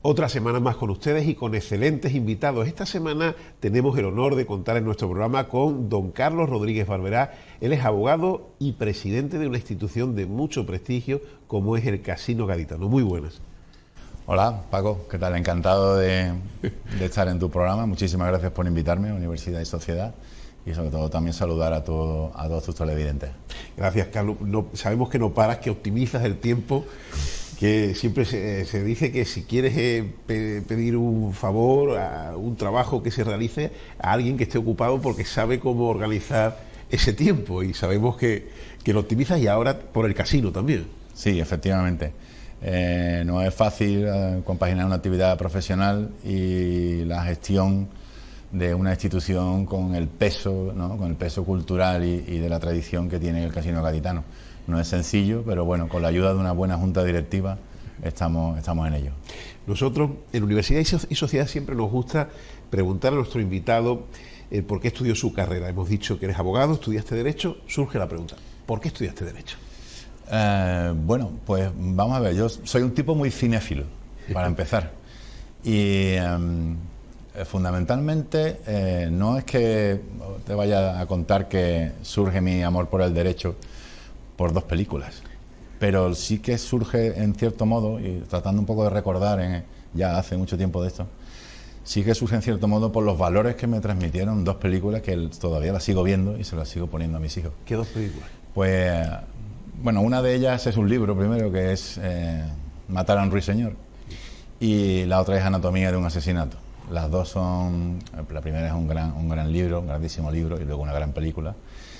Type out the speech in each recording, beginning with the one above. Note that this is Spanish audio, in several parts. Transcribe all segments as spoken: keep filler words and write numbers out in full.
Otra semana más con ustedes y con excelentes invitados. Esta semana tenemos el honor de contar en nuestro programa con don Carlos Rodríguez Barberá. Él es abogado y presidente de una institución de mucho prestigio como es el Casino Gaditano. Muy buenas. Hola, Paco, ¿qué tal? Encantado de, de estar en tu programa. Muchísimas gracias por invitarme a Universidad y Sociedad y sobre todo también saludar a, todo, a todos tus televidentes. Gracias, Carlos. No, sabemos que no paras, que optimizas el tiempo, que siempre se, se dice que si quieres eh, pe, pedir un favor, a un trabajo que se realice a alguien que esté ocupado porque sabe cómo organizar ese tiempo y sabemos que, que lo optimizas y ahora por el casino también. Sí, efectivamente. Eh, no es fácil eh, compaginar una actividad profesional y la gestión de una institución con el peso, ¿no? con el peso cultural y, y de la tradición que tiene el Casino Gaditano. No es sencillo, pero bueno, con la ayuda de una buena junta directiva estamos, estamos en ello. Nosotros en Universidad y Sociedad siempre nos gusta preguntar a nuestro invitado eh, por qué estudió su carrera. Hemos dicho que eres abogado, estudiaste Derecho, surge la pregunta, ¿por qué estudiaste Derecho? Eh, bueno, pues vamos a ver, yo soy un tipo muy cinéfilo, para empezar. Y eh, fundamentalmente eh, no es que te vaya a contar que surge mi amor por el derecho por dos películas, pero sí que surge en cierto modo, y tratando un poco de recordar, en, ya hace mucho tiempo de esto, sí que surge en cierto modo por los valores que me transmitieron dos películas que todavía las sigo viendo y se las sigo poniendo a mis hijos. ¿Qué dos películas? Pues, bueno, una de ellas es un libro primero que es eh, Matar a un ruiseñor y la otra es Anatomía de un asesinato. Las dos son, la primera es un gran, un gran libro, un grandísimo libro y luego una gran película.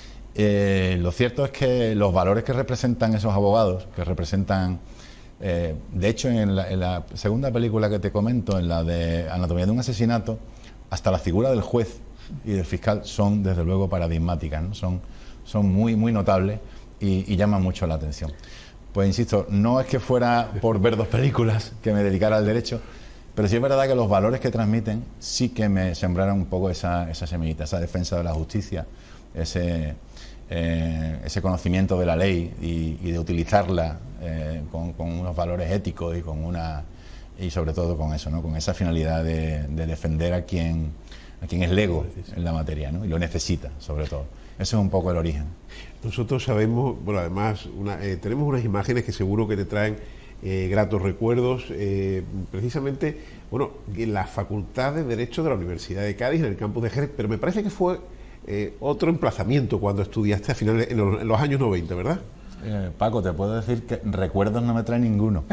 Eh, lo cierto es que los valores que representan esos abogados, que representan, eh, de hecho en la, en la segunda película que te comento, en la de Anatomía de un asesinato, hasta la figura del juez y del fiscal son desde luego paradigmáticas, ¿no? Son, son muy, muy notables y, y llaman mucho la atención. Pues insisto, no es que fuera por ver dos películas que me dedicara al derecho, pero sí es verdad que los valores que transmiten sí que me sembraron un poco esa, esa semillita, esa defensa de la justicia, ese... Eh, ese conocimiento de la ley y, y de utilizarla eh, con, con unos valores éticos y con una y sobre todo con eso, ¿no? Con esa finalidad de, de defender a quien a quien es lego en la materia, ¿no? Y lo necesita, sobre todo. Ese es un poco el origen. Nosotros sabemos, bueno, además una, eh, tenemos unas imágenes que seguro que te traen eh, gratos recuerdos, eh, precisamente, bueno, en la Facultad de Derecho de la Universidad de Cádiz, en el campus de Jerez, pero me parece que fue Eh, otro emplazamiento cuando estudiaste a finales en los, en los años noventa, ¿verdad? Eh, Paco, te puedo decir que recuerdos no me trae ninguno.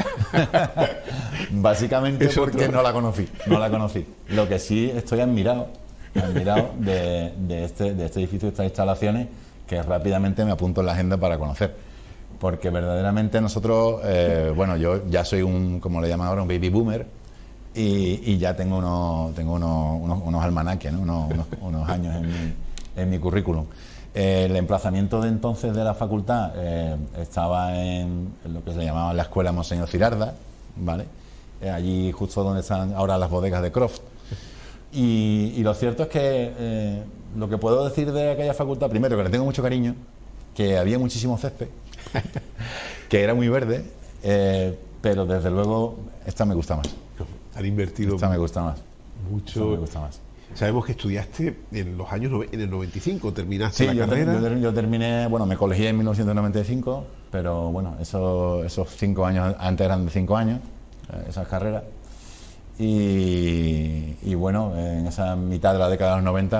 Básicamente es porque otro. no la conocí, no la conocí. Lo que sí estoy admirado, admirado de, de, este, de este edificio, de estas instalaciones, que rápidamente me apunto en la agenda para conocer. Porque verdaderamente nosotros, eh, bueno, yo ya soy un, como le llaman ahora, un baby boomer, y, y ya tengo unos, tengo unos, unos, unos almanaques, ¿no? unos, unos, unos años en mi en mi currículum. Eh, el emplazamiento de entonces de la facultad eh, estaba en, en lo que se llamaba la Escuela Monseñor Cirarda, ¿vale? Eh, allí justo donde están ahora las bodegas de Croft. Y, y lo cierto es que eh, lo que puedo decir de aquella facultad, primero que le tengo mucho cariño, que había muchísimo césped, que era muy verde, eh, pero desde luego esta me gusta más. Han invertido. Esta me gusta más. Mucho. Esta me gusta más. Sabemos que estudiaste en los años en el noventa y cinco, terminaste sí, la yo carrera. Yo, yo terminé, bueno, me colegié en mil novecientos noventa y cinco, pero bueno, eso, esos cinco años, antes eran de cinco años, esas carreras. Y, y bueno, en esa mitad de la década de los noventa